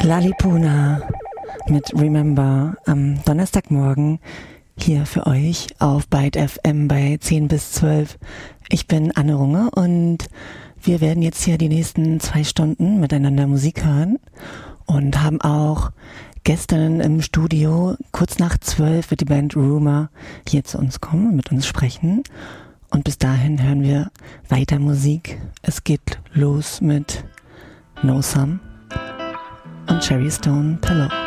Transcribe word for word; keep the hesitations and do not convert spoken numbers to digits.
Lalipuna mit Remember am Donnerstagmorgen hier für euch auf Byte F M bei zehn bis zwölf. Ich bin Anne Runge und wir werden jetzt hier die nächsten zwei Stunden miteinander Musik hören und haben auch gestern im Studio, kurz nach zwölf, wird die Band Rumor hier zu uns kommen und mit uns sprechen. Und bis dahin hören wir weiter Musik. Es geht los mit No Sum und Cherry Stone Pillow.